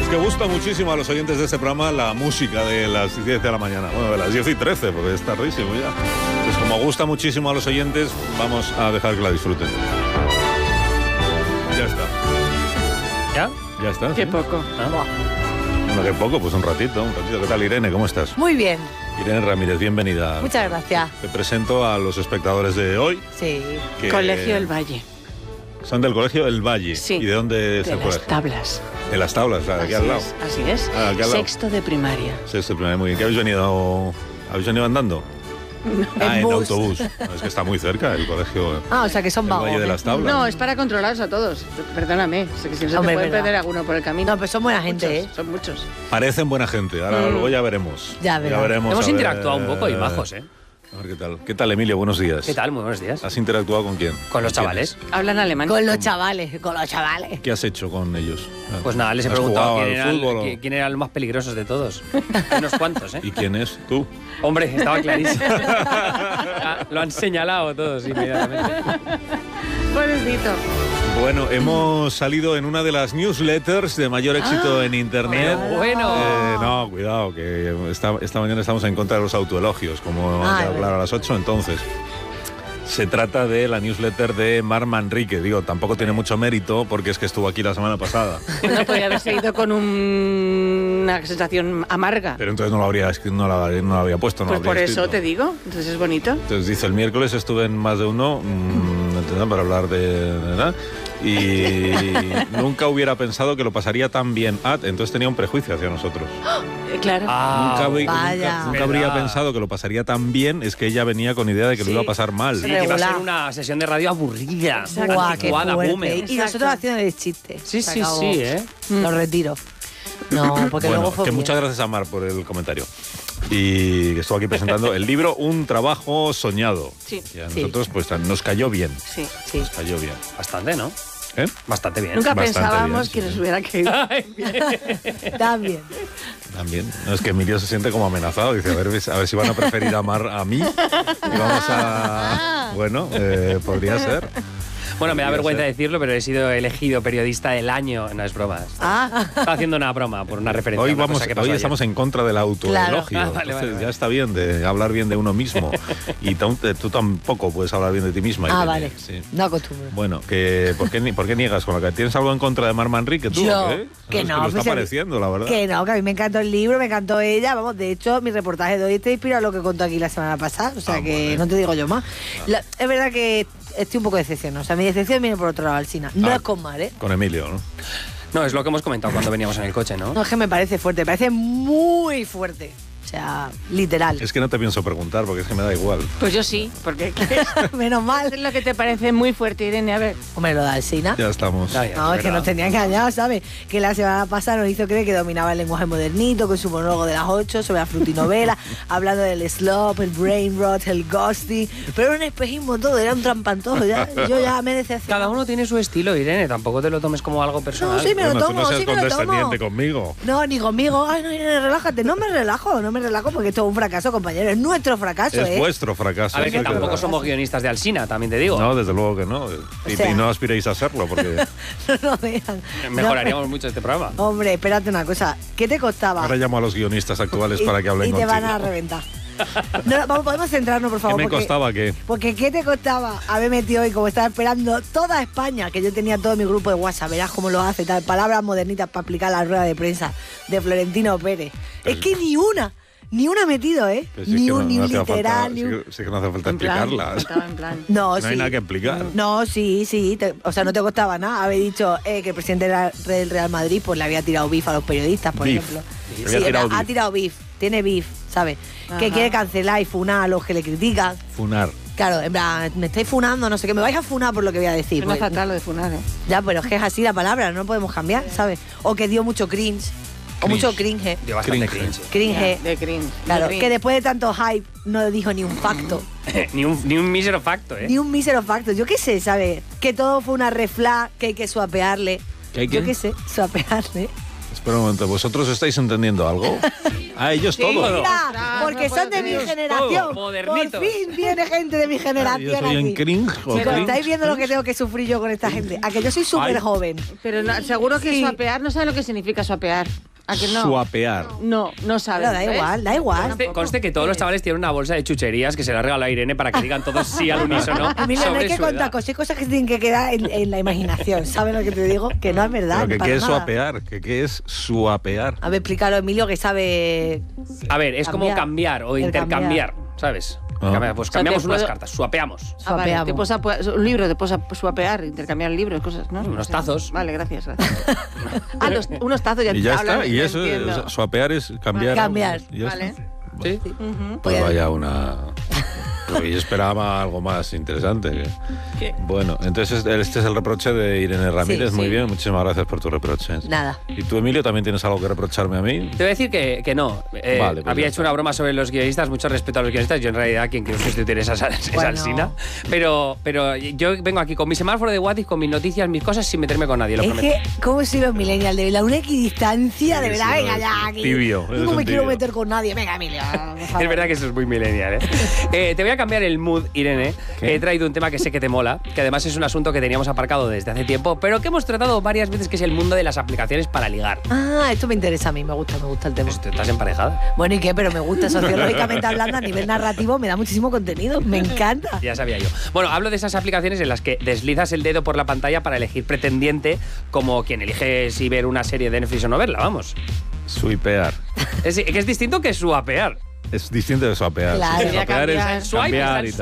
Es que gusta muchísimo a los oyentes de este programa la música de las 10 de la mañana. Bueno, de las 10 y 13, porque es tardísimo ya. Entonces, como gusta muchísimo a los oyentes, vamos a dejar que la disfruten. Ya está. ¿Ya? Ya está. Qué ¿sí? poco. Bueno, qué poco, pues un ratito. ¿Qué tal, Irene? ¿Cómo estás? Muy bien, Irene Ramírez, bienvenida. muchas gracias. Te presento a los espectadores de hoy. Sí. Que Colegio El Valle. Son del Colegio El Valle. Sí. ¿Y de dónde es De el las colegio? Tablas. De las Tablas, o sea, aquí al lado. Así es. Ah, aquí al lado. Sexto de primaria. Sexto de primaria, muy bien. ¿Qué habéis venido? ¿Habéis venido andando? En bus. autobús. No, es que está muy cerca el colegio. Ah, o sea que son El vagos. Valle de las Tablas. No, es para controlarlos a todos. Perdóname. Sé que si no se Hombre, te puede verdad. perder alguno por el camino. No, pero son buena gente, Muchos, ¿eh? Son muchos. Parecen buena gente. Ahora luego ya veremos. Ya verás. veremos. Hemos a ver. interactuado un poco y majos, ¿eh? A ver qué tal. ¿Qué tal, Emilio? Buenos días. ¿Qué tal? Muy buenos días. ¿Has interactuado con quién? Con los ¿Quién chavales. Hablan alemán. Con los chavales, con los chavales. ¿Qué has hecho con ellos? Pues nada, les he ¿Has preguntado jugado quién al fútbol o- quién eran los más peligrosos de todos. Unos cuantos, ¿eh? ¿Y quién es? ¿Tú? Hombre, estaba clarísimo. Lo han señalado todos inmediatamente. Pobrecito. Bueno, hemos salido en una de las newsletters de mayor éxito en Internet. Bueno. No, cuidado, que esta mañana estamos en contra de los autoelogios, como Ah, ya hablar a las 8, entonces. Se trata de la newsletter de Mar Manrique. Digo, tampoco tiene mucho mérito porque es que estuvo aquí la semana pasada. No podría haber seguido con una sensación amarga. Pero entonces no la habría puesto. No Pues lo por habría eso escrito. te digo. Entonces es bonito. Entonces dice, el miércoles estuve en Más de Uno para hablar de ¿verdad? Y nunca hubiera pensado que lo pasaría tan bien. Entonces tenía un prejuicio hacia nosotros. Claro. vaya. Nunca habría Verdad. pensado que lo pasaría tan bien. Es que ella venía con idea de que Sí. lo iba a pasar mal. Sí, que iba a ser Regular. una sesión de radio aburrida. Guau, qué anticuada, fuerte. boomer. Y nosotros Exacto. haciendo el chiste. Sí, Se sí, acabó. sí, ¿eh? Lo retiro. No, porque Bueno, luego fue que bien. muchas gracias a Mar por el comentario. Y que estuvo aquí presentando el libro Un trabajo soñado. Sí. Y a Sí. nosotros pues nos cayó bien. Sí. Sí. Nos cayó bien. Bastante, ¿no? ¿Eh? Bastante bien. Nunca Bastante pensábamos bien, que sí, nos sí. hubiera caído. También. También. No, es que Emilio se siente como amenazado. Dice, a ver si van a preferir a Mar a mí. Y vamos a... Bueno, podría ser. Bueno, me da Podría vergüenza ser. decirlo, pero he sido elegido periodista del año. No es broma. Estaba haciendo una broma por una referencia. Hoy, a una cosa que pasó hoy ayer. estamos en contra del autoelogio. Claro. Ah, vale, Entonces, vale. ya está bien de hablar bien de uno mismo. Y tú tampoco puedes hablar bien de ti misma. Irene. Vale. Sí. No acostumbro. Bueno, ¿por qué niegas con lo que tienes algo en contra de Mar Manrique tú? Yo, ¿o qué? que Es no, lo pues está el- pareciendo, la verdad. Que no, que a mí me encantó el libro, me encantó ella. Vamos, de hecho, mi reportaje de hoy está inspirado en lo que contó aquí la semana pasada. O sea, que bueno. no te digo yo más. Es verdad que estoy un poco decepcionada. O sea, mi decepción viene por otro lado, Alsina. No es con Mar, ¿eh? Con Emilio, ¿no? No, es lo que hemos comentado cuando veníamos en el coche, ¿no? No, es que me parece fuerte, me parece muy fuerte. O sea, literal. Es que no te pienso preguntar porque es que me da igual. Pues yo sí, porque Menos mal. es lo que te parece muy fuerte, Irene. A ver. Hombre, lo de Alsina. Ya estamos. Ay, No, es que verdad. nos tenía engañados, ¿sabes? Que la semana pasada nos hizo creer que dominaba el lenguaje modernito con su monólogo de las 8 sobre la frutinovela, hablando del slop, el brain rot, el ghosting. Pero era un espejismo todo, era un trampantojo. Yo ya me decepcioné. Cada uno tiene su estilo, Irene. Tampoco te lo tomes como algo personal. No, sí, me lo Bueno, tú tomo, no seas sí me lo tomo. condescendiente conmigo. No, ni conmigo. Ay, no, Irene, relájate. No me relajo porque esto es un fracaso, compañero. Es nuestro fracaso, Es ¿eh? vuestro fracaso. A ver, que eso es tampoco verdad. somos guionistas de Alsina, también te digo. No, desde luego que no. Y, O sea- y no aspiréis a serlo porque No lo vean. Mejoraríamos mucho este programa. No, hombre, espérate una cosa. ¿Qué te costaba? ahora llamo a los guionistas actuales para que hablen y te contigo. van a reventar. No, podemos centrarnos, por ¿Qué favor. me porque- costaba qué? Porque ¿qué te costaba haber metido hoy, como estaba esperando toda España, que yo tenía todo mi grupo de WhatsApp, verás cómo lo hace, tal, palabras modernitas para aplicar la rueda de prensa de Florentino Pérez? Es que ni una he metido, ¿eh? Pero si es Ni que un, ni un hacía literal, falta, ni sí un... que- sí que no hace falta En plan, explicarlas. estaba en plan. No, No sí. hay nada que explicar. No, sí, o sea, no te costaba nada haber dicho que el presidente del Real Madrid pues le había tirado bif a los periodistas, por Beef. ejemplo. Le Sí, había tirado ha beef. tirado bif, tiene bif, ¿sabes? Que Ajá. quiere cancelar y funar a los que le critican. Funar. Claro, en plan, me estáis funando, no sé qué, me vais a funar por lo que voy a decir. Suena porque- fatal lo de funar, ¿eh? Ya, pero es que es así la palabra, no lo podemos cambiar, ¿sabes? O que dio mucho cringe, o Cringe. mucho cringe. Dio bastante Cringe. cringe. Cringe. De cringe. Claro, De cringe. que después de tanto hype no dijo ni un facto, ni un mísero facto, ¿eh? ni un mísero facto. Yo qué sé, ¿sabes? Que todo fue una refla, que hay que suapearle. ¿Que hay Yo qué? qué sé, suapearle. Pero un momento, ¿vosotros estáis entendiendo algo? A ellos todo. Mira, porque son de mi generación. Modernito. Por fin viene gente de mi generación Yo soy aquí. en cringe. Chicos, ¿estáis viendo lo que tengo que sufrir yo con esta gente? A que yo soy súper joven. Pero no, seguro que Sí. swapear, no sabe lo que significa swapear. ¿A que no? Swapear. No sabe. Pero da igual, da igual. Conste que todos los chavales tienen una bolsa de chucherías que se la regaló a Irene para que digan todos sí al unísono. Emilio, no hay sobre que su contar edad. cosas, hay cosas que se tienen que quedar en la imaginación. ¿Sabes lo que te digo? Que no es verdad. Pero para ¿qué es nada. swapear? ¿Qué es swapear? A ver, explícalo, Emilio, que sabe. A ver, es como cambiar o intercambiar, ¿sabes? Pues O sea, cambiamos te unas puedo- cartas, swapeamos. Ah, vale, Swapeamos. te puedes un libro, te puedes swapear, intercambiar libros, cosas, ¿no? Unos tazos. Vale, gracias. unos tazos ya Y ya hablan, está. Y ya eso, entiendo. swapear es cambiar. Cambiar. Y ya Vale. está. ¿Sí? Pues vaya una... Yo esperaba algo más interesante. ¿Qué? Bueno, entonces este es el reproche de Irene Ramírez. Sí, Muy sí. bien, muchísimas gracias por tus reproches. Nada. ¿Y tú, Emilio, también tienes algo que reprocharme a mí? Te voy a decir que no. Vale, pues había ya hecho está. una broma sobre los guionistas, mucho respeto a los guionistas. Yo en realidad quien quiero sustituir es Bueno. Alsina. Pero yo vengo aquí con mi semáforo de What If, con mis noticias, mis cosas, sin meterme con nadie, lo Es prometo. que, ¿cómo soy los millennials? De verdad, una equidistancia, de Sí, verdad, sí, venga no, ya aquí. tibio, Yo eres no un me quiero tibio. meter con nadie. Venga, Emilio. por favor. Es verdad que eso es muy millennial, ¿eh? Te voy a cambiar el mood, Irene. ¿Qué? He traído un tema que sé que te mola, que además es un asunto que teníamos aparcado desde hace tiempo, pero que hemos tratado varias veces, que es el mundo de las aplicaciones para ligar. Ah, esto me interesa a mí, me gusta el tema. Pues, ¿estás emparejada? Bueno, ¿y qué? Pero me gusta, sociológicamente hablando, a nivel narrativo, me da muchísimo contenido. Me encanta. Ya sabía yo. Bueno, hablo de esas aplicaciones en las que deslizas el dedo por la pantalla para elegir pretendiente, como quien elige si ver una serie de Netflix o no verla, vamos. Swipear. Que es distinto que swapear. Es distinto de swapear. Claro. Sí, Sería swapear es cambiar. Swipe, cambiar el y tal.